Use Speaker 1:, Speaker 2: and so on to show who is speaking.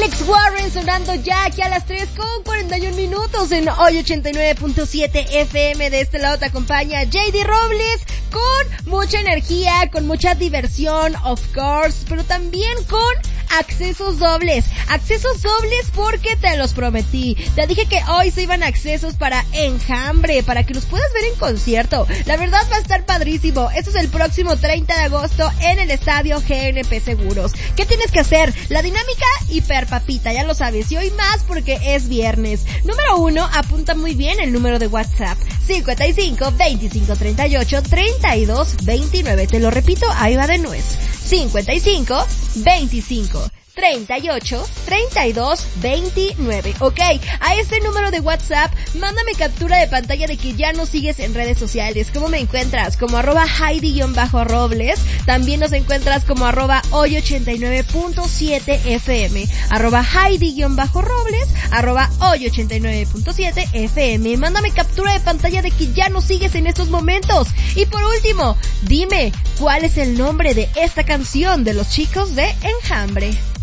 Speaker 1: Alex Warren sonando ya aquí a las 3:41 en hoy 89.7 FM. De este lado te acompaña JD Robles con mucha energía, con mucha diversión, of course, pero también con accesos dobles. Accesos dobles porque te los prometí. Te dije que hoy se iban accesos para Enjambre, para que los puedas ver en concierto. La verdad va a estar padrísimo. Esto es el próximo 30 de agosto en el estadio GNP Seguros. ¿Qué tienes que hacer? La dinámica hiper papita, ya lo sabes. Y hoy más porque es viernes. Número 1, apunta muy bien el número de WhatsApp. 55 25 38 32 29. Te lo repito, ahí va de nuez. 55 25 38 32 29. Ok, a este número de WhatsApp mándame captura de pantalla de que ya nos sigues en redes sociales. ¿Cómo me encuentras? Como @Heidi_Robles. También nos encuentras como @hoy89.7 FM, @Heidi_Robles, @hoy89.7 FM. Mándame captura de pantalla de que ya nos sigues en estos momentos. Y por último, dime cuál es el nombre de esta canción de los chicos de Enjambre.